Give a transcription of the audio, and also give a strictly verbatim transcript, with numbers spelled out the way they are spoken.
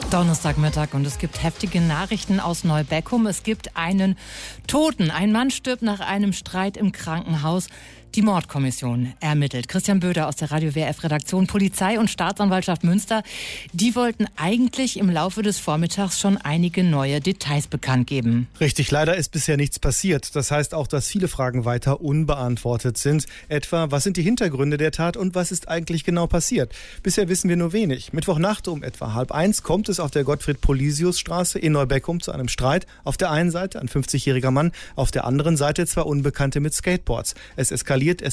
Donnerstagmittag und es gibt heftige Nachrichten aus Neubeckum. Es gibt einen Toten. Ein Mann stirbt nach einem Streit im Krankenhaus. Die Mordkommission ermittelt. Christian Böder aus der Radio W R F-Redaktion. Polizei und Staatsanwaltschaft Münster, die wollten eigentlich im Laufe des Vormittags schon einige neue Details bekannt geben. Richtig, leider ist bisher nichts passiert. Das heißt auch, dass viele Fragen weiter unbeantwortet sind. Etwa, was sind die Hintergründe der Tat und was ist eigentlich genau passiert? Bisher wissen wir nur wenig. Mittwochnacht um etwa halb eins kommt es auf der Gottfried-Polisius-Straße in Neubeckum zu einem Streit. Auf der einen Seite ein fünfzigjähriger Mann, auf der anderen Seite zwei Unbekannte mit Skateboards. Es eskaliert.